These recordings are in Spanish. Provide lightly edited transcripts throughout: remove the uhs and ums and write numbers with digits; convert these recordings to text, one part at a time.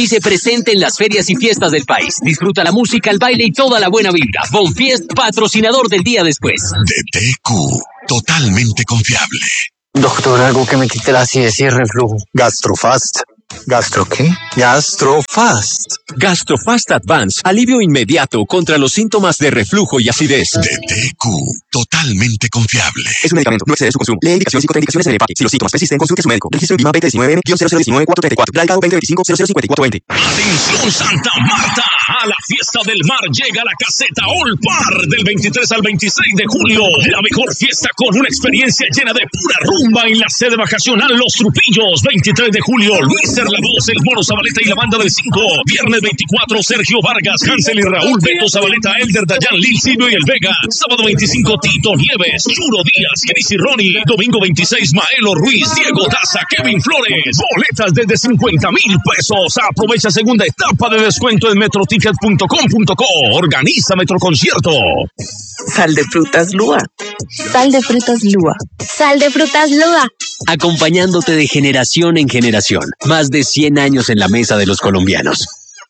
y se presente en las ferias y fiestas del país. Disfruta la música, el baile y toda la buena vibra. Bonfiest, patrocinador del día después. DTQ, totalmente confiable. Doctor, algo que me quite la acidez y el reflujo. Gastrofast. ¿Gastro qué? Gastrofast. Gastrofast Advance, alivio inmediato contra los síntomas de reflujo y acidez. DTQ, totalmente confiable. Es un medicamento, no excede su consumo. Lee indicaciones y contraindicaciones en el empaque. Si los síntomas persisten, consulte a su médico. Registro en BIMA 2019-0019-434. Radicado 2025-005420. Atención Santa Marta, a la fiesta del mar llega la caseta All Par del 23 al 26 de julio. La mejor fiesta con una experiencia llena de pura rumba en la sede vacacional Los Trupillos. 23 de julio, Luis La Voz, el Mono Zabaleta y la banda del 5. Viernes 24, Sergio Vargas, Hansel y Raúl, Beto Zabaleta, Elder Dayan, Lil Silvio y El Vega. Sábado 25, Tito Nieves, Churo Díaz, Chris y Ronnie. Domingo 26, Maelo Ruiz, Diego Daza, Kevin Flores. Boletas desde 50,000 pesos. Aprovecha segunda etapa de descuento en metroticket.com.co. Organiza Metroconcierto. Sal de frutas Lua. Sal de frutas Lua. Sal de frutas Lua. Acompañándote de generación en generación. Más de 100 años en la mesa de los colombianos.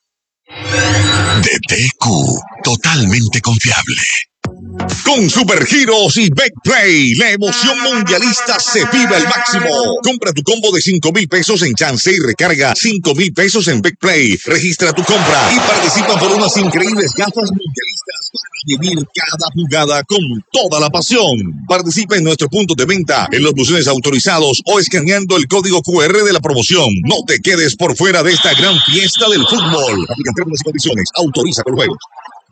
DTQ, totalmente confiable. Con Supergiros y BetPlay, la emoción mundialista se vive al máximo. Compra tu combo de 5,000 pesos en Chance y recarga 5,000 pesos en BetPlay. Registra tu compra y participa por unas increíbles gafas mundialistas para vivir cada jugada con toda la pasión. Participa en nuestro punto de venta, en los buzones autorizados o escaneando el código QR de la promoción. No te quedes por fuera de esta gran fiesta del fútbol. Aplican términos y condiciones. Autoriza con juegos.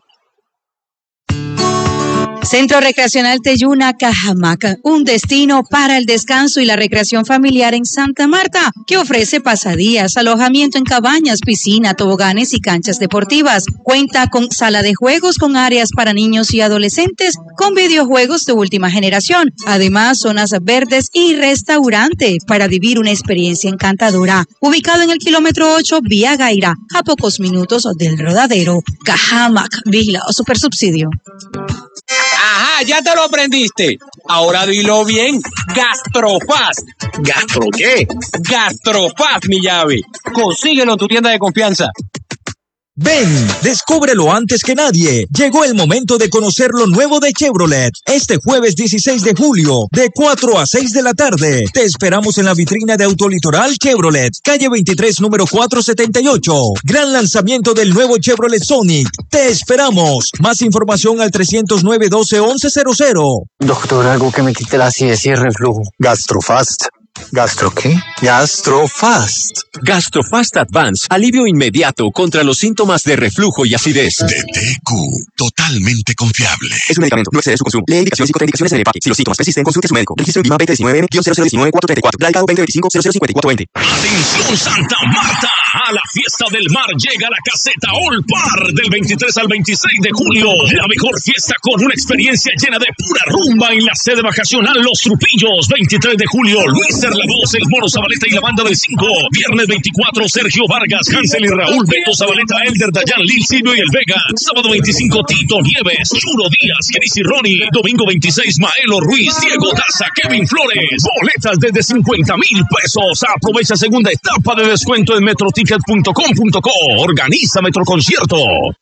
Centro Recreacional Teyuna, Cajamarca, un destino para el descanso y la recreación familiar en Santa Marta, que ofrece pasadías, alojamiento en cabañas, piscina, toboganes y canchas deportivas. Cuenta con sala de juegos con áreas para niños y adolescentes, con videojuegos de última generación. Además, zonas verdes y restaurante para vivir una experiencia encantadora. Ubicado en el kilómetro 8, vía Gaira, a pocos minutos del Rodadero. Cajamarca, vigilado Supersubsidio. Ajá, ya te lo aprendiste. Ahora dilo bien. Gastrofast. ¿Gastro qué? Gastrofast, mi llave. Consíguelo en tu tienda de confianza. Ven, descúbrelo antes que nadie. Llegó el momento de conocer lo nuevo de Chevrolet. Este jueves 16 de julio, de 4 a 6 de la tarde. Te esperamos en la vitrina de Autolitoral Chevrolet, calle 23, número 478. Gran lanzamiento del nuevo Chevrolet Sonic. Te esperamos. Más información al 309-12-1100. Doctor, algo que me quite la acidez y el reflujo. Gastrofast. ¿Gastro qué? Gastrofast. Gastrofast Advance, alivio inmediato contra los síntomas de reflujo y acidez. DTQ, totalmente confiable. Es un medicamento, no excede su consumo. Lee indicaciones y contraindicaciones en el empaque. Si los síntomas persisten, consulte a su médico. Registro en BIMA 2019-0019-434. Radicado 2025-005420. Atención Santa Marta, a la fiesta del mar llega la caseta All Par del 23 al 26 de julio. La mejor fiesta con una experiencia llena de pura rumba en la sede vacacional Los Trupillos. 23 de julio, Luis La Voz, el Mono Zabaleta y la banda del 5. Viernes 24, Sergio Vargas, Hansel y Raúl, Beto Zabaleta, Elder Dayan, Lil Silvio y El Vega. Sábado 25, Tito Nieves, Churo Díaz, Chris y Ronnie. Domingo 26, Maelo Ruiz, Diego Daza, Kevin Flores. Boletas desde 50,000 pesos. Aprovecha segunda etapa de descuento en metroticket.com.co. Organiza Metroconcierto.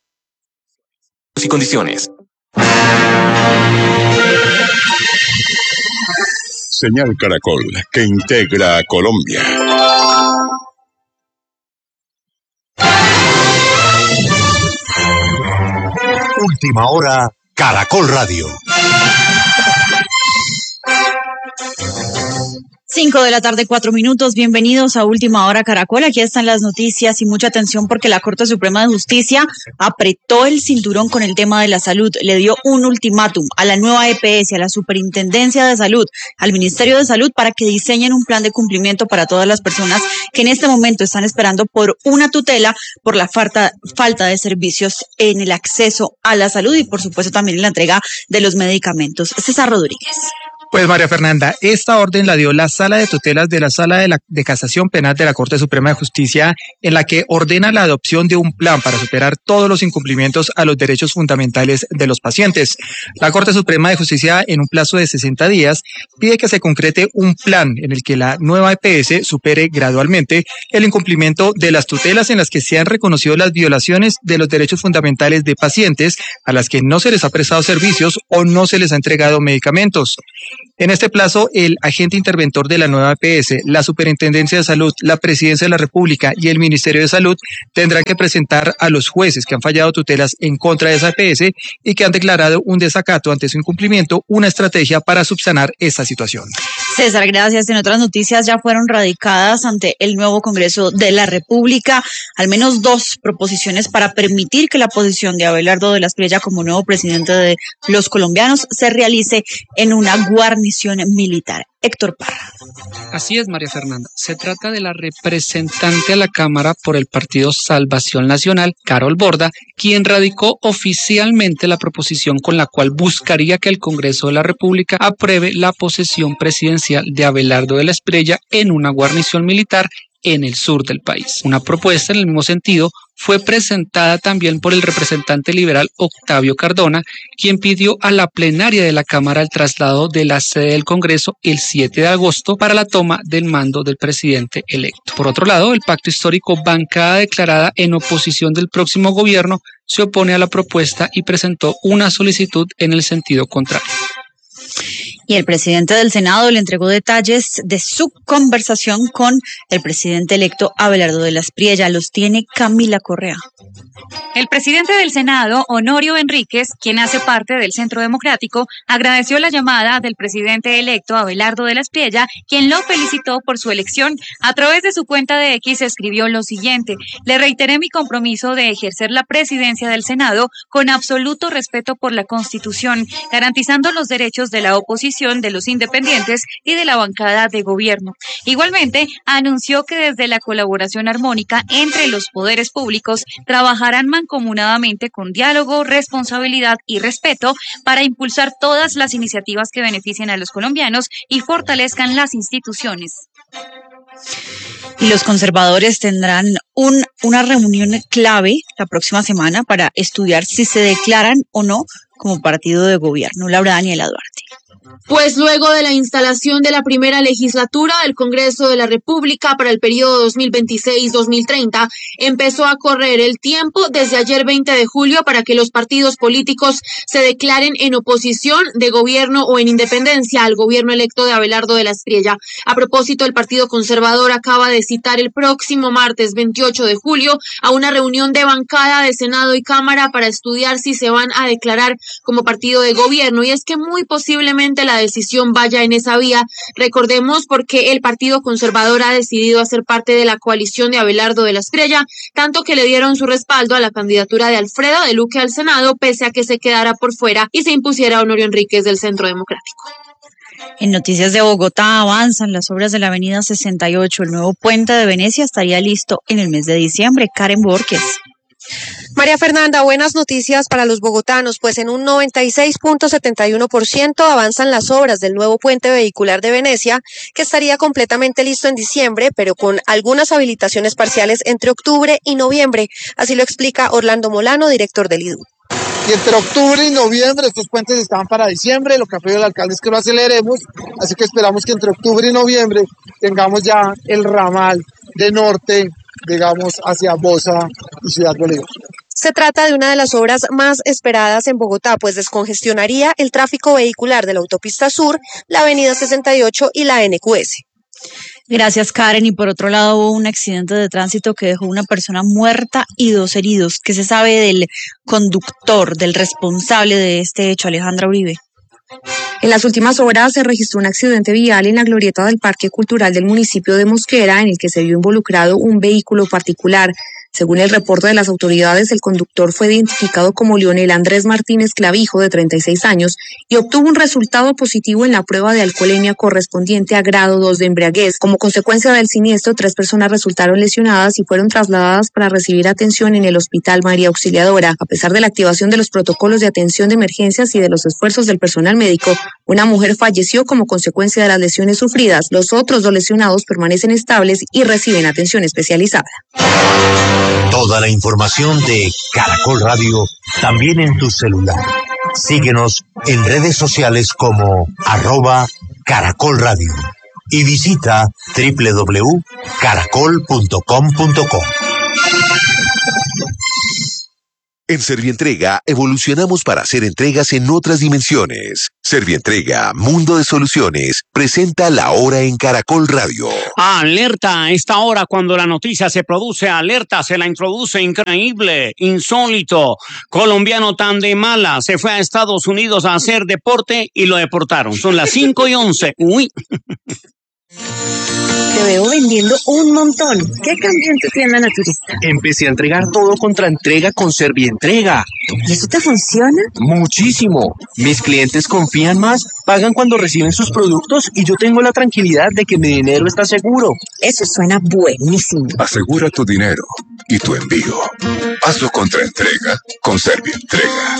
Y condiciones. Señal Caracol, que integra a Colombia. Última hora, Caracol Radio. 5 de la tarde, 4 minutos. Bienvenidos a Última Hora Caracol. Aquí están las noticias y mucha atención porque la Corte Suprema de Justicia apretó el cinturón con el tema de la salud. Le dio un ultimátum a la nueva EPS, a la Superintendencia de Salud, al Ministerio de Salud para que diseñen un plan de cumplimiento para todas las personas que en este momento están esperando por una tutela por la falta de servicios en el acceso a la salud y por supuesto también en la entrega de los medicamentos. César Rodríguez. Pues María Fernanda, esta orden la dio la Sala de Tutelas de la Sala de Casación Penal de la Corte Suprema de Justicia, en la que ordena la adopción de un plan para superar todos los incumplimientos a los derechos fundamentales de los pacientes. La Corte Suprema de Justicia, en un plazo de 60 días, pide que se concrete un plan en el que la nueva EPS supere gradualmente el incumplimiento de las tutelas en las que se han reconocido las violaciones de los derechos fundamentales de pacientes a las que no se les ha prestado servicios o no se les ha entregado medicamentos. En este plazo, el agente interventor de la nueva EPS, la Superintendencia de Salud, la Presidencia de la República y el Ministerio de Salud tendrán que presentar a los jueces que han fallado tutelas en contra de esa EPS y que han declarado un desacato ante su incumplimiento, una estrategia para subsanar esta situación. César, gracias. En otras noticias, ya fueron radicadas ante el nuevo Congreso de la República al menos 2 proposiciones para permitir que la posición de Abelardo de la Espriella como nuevo presidente de los colombianos se realice en una guarnición militar. Héctor Parra. Así es, María Fernanda. Se trata de la representante a la Cámara por el Partido Salvación Nacional, Carol Borda, quien radicó oficialmente la proposición con la cual buscaría que el Congreso de la República apruebe la posesión presidencial de Abelardo de la Espriella en una guarnición militar en el sur del país. Una propuesta en el mismo sentido fue presentada también por el representante liberal Octavio Cardona, quien pidió a la plenaria de la Cámara el traslado de la sede del Congreso el 7 de agosto para la toma del mando del presidente electo. Por otro lado, el Pacto Histórico, bancada declarada en oposición del próximo gobierno, se opone a la propuesta y presentó una solicitud en el sentido contrario. Y el presidente del Senado le entregó detalles de su conversación con el presidente electo Abelardo de la Espriella. Los tiene Camila Correa. El presidente del Senado, Honorio Enríquez, quien hace parte del Centro Democrático, agradeció la llamada del presidente electo Abelardo de la Espriella, quien lo felicitó por su elección. A través de su cuenta de X escribió lo siguiente: le reiteré mi compromiso de ejercer la presidencia del Senado con absoluto respeto por la Constitución, garantizando los derechos de la oposición, de los independientes y de la bancada de gobierno. Igualmente, anunció que desde la colaboración armónica entre los poderes públicos trabajarán mancomunadamente con diálogo, responsabilidad y respeto para impulsar todas las iniciativas que beneficien a los colombianos y fortalezcan las instituciones. Y los conservadores tendrán una reunión clave la próxima semana para estudiar si se declaran o no como partido de gobierno. Laura Daniela Duarte. Pues luego de la instalación de la primera legislatura del Congreso de la República para el periodo 2026-2030, empezó a correr el tiempo desde ayer 20 de julio para que los partidos políticos se declaren en oposición de gobierno o en independencia al gobierno electo de Abelardo de la Espriella. A propósito, el Partido Conservador acaba de citar el próximo martes 28 de julio a una reunión de bancada de Senado y Cámara para estudiar si se van a declarar como partido de gobierno, y es que muy posiblemente la decisión vaya en esa vía. Recordemos porque el Partido Conservador ha decidido hacer parte de la coalición de Abelardo de la Espriella, tanto que le dieron su respaldo a la candidatura de Alfredo de Luque al Senado, pese a que se quedara por fuera y se impusiera Honorio Enríquez del Centro Democrático. En noticias de Bogotá, avanzan las obras de la avenida 68. El nuevo puente de Venecia estaría listo en el mes de diciembre. Karen Borges. María Fernanda, buenas noticias para los bogotanos, pues en un 96.71% avanzan las obras del nuevo puente vehicular de Venecia, que estaría completamente listo en diciembre, pero con algunas habilitaciones parciales entre octubre y noviembre. Así lo explica Orlando Molano, director del IDU. Y entre octubre y noviembre estos puentes estaban para diciembre, lo que ha pedido el alcalde es que lo aceleremos, así que esperamos que entre octubre y noviembre tengamos ya el ramal de norte, digamos, hacia Bosa y Ciudad Bolívar. Se trata de una de las obras más esperadas en Bogotá, pues descongestionaría el tráfico vehicular de la autopista sur, la avenida 68 y la NQS. Gracias, Karen. Y por otro lado, hubo un accidente de tránsito que dejó una persona muerta y 2 heridos. ¿Qué se sabe del conductor, del responsable de este hecho, Alejandra Uribe? En las últimas horas se registró un accidente vial en la glorieta del Parque Cultural del municipio de Mosquera, en el que se vio involucrado un vehículo particular. Según el reporte de las autoridades, el conductor fue identificado como Leonel Andrés Martínez Clavijo, de 36 años, y obtuvo un resultado positivo en la prueba de alcoholemia correspondiente a grado 2 de embriaguez. Como consecuencia del siniestro, 3 personas resultaron lesionadas y fueron trasladadas para recibir atención en el Hospital María Auxiliadora. A pesar de la activación de los protocolos de atención de emergencias y de los esfuerzos del personal médico, una mujer falleció como consecuencia de las lesiones sufridas. Los otros 2 lesionados permanecen estables y reciben atención especializada. Toda la información de Caracol Radio también en tu celular. Síguenos en redes sociales como @Caracol Radio y visita www.caracol.com.co. En Servientrega evolucionamos para hacer entregas en otras dimensiones. Servientrega, Mundo de Soluciones, presenta La Hora en Caracol Radio. Alerta, a esta hora cuando la noticia se produce, alerta, se la introduce increíble, insólito. Colombiano tan de mala, se fue a Estados Unidos a hacer deporte y lo deportaron. Son las 5:11. Uy. Te veo vendiendo un montón. ¿Qué cambió en tu tienda naturista? Empecé a entregar todo contra entrega con Servientrega. ¿Y eso te funciona? Muchísimo. Mis clientes confían más, pagan cuando reciben sus productos y yo tengo la tranquilidad de que mi dinero está seguro. Eso suena buenísimo. Asegura tu dinero y tu envío. Hazlo contra entrega con Servientrega.